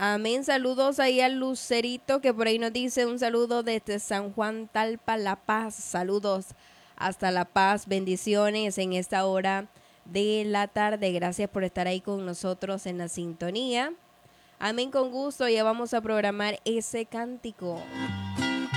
Amén. Saludos ahí al Lucerito que por ahí nos dice un saludo desde San Juan Talpa, La Paz. Saludos hasta La Paz. Bendiciones en esta hora de la tarde. Gracias por estar ahí con nosotros en la sintonía. Amén, con gusto. Ya vamos a programar ese cántico.